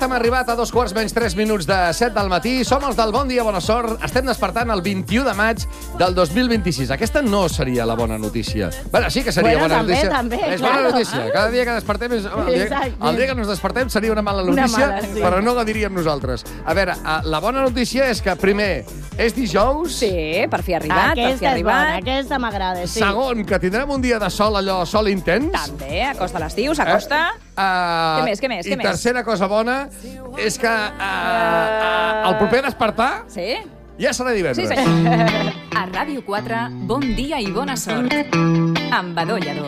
hem arribat a 3:15 de 7 del matí. Som els del Bon Dia, Bona Sort. Estem despertant el 21 de maig del 2026. Aquesta no seria la bona notícia. Bueno, sí que seria bona notícia. També, és bona notícia. Cada dia que despertem el dia que nos despertem seria una mala notícia, però no la diríem nosaltres. A veure, la bona notícia és que, primer, és dijous. Sí, per fi ha arribat. Aquesta és bona, aquesta m'agrada, sí. Segon, que tindrem un dia de sol, allò, sol intens. També, acosta l'estiu, s'acosta. Què més? I tercera cosa bona és que el proper despertar ja serà divendres. Sí, senyor. A Ràdio 4, bon dia i bona sort. Amb Badó Lledó.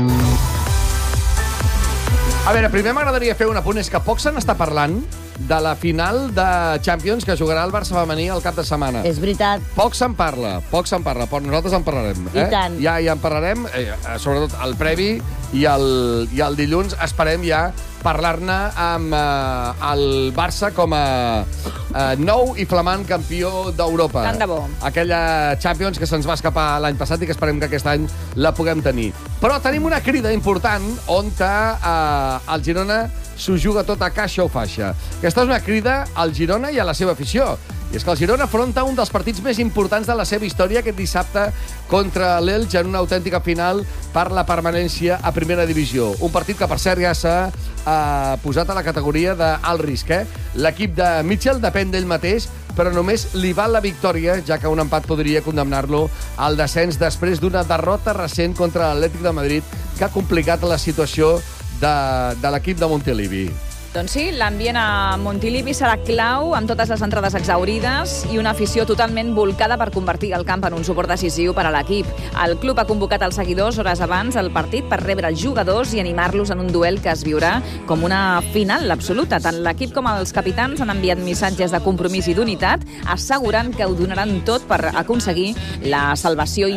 A veure, primer m'agradaria fer un apunt. És que poc se n'està parlant de la final de Champions que jugarà el Barça femení el cap de setmana. És veritat. Poc se'n parla, però nosaltres en parlarem. I tant. Ja en parlarem, sobretot el previ i el dilluns esperem ja parlar-ne amb el Barça com a nou i flamant campió d'Europa. Tant de bo. Aquella Champions que se'ns va escapar l'any passat i que esperem que aquest any la puguem tenir. Però tenim una crida important on el Girona s'ho juga tot a caixa o faixa. Aquesta és una crida al Girona i a la seva afició. I és que el Girona afronta un dels partits més importants de la seva història aquest dissabte contra l'Elx en una autèntica final per la permanència a primera divisió. Un partit que, per cert, ja s'ha posat a la categoria d'alt risc. L'equip de Mitchell depèn d'ell mateix, però només li val la victòria, ja que un empat podria condemnar-lo al descens després d'una derrota recent contra l'Atlètic de Madrid que ha complicat la situació de l'equip de Montilivi. Doncs sí, l'ambient a Montilivi serà clau, amb totes les entrades exhaurides i una afició totalment volcada per convertir el camp en un suport decisiu per a l'equip. El club ha convocat els seguidors hores abans del partit per rebre els jugadors i animar-los en un duel que es viurà com una final absoluta. Tant l'equip com els capitans han enviat missatges de compromís i d'unitat, assegurant que ho donaran tot per aconseguir la salvació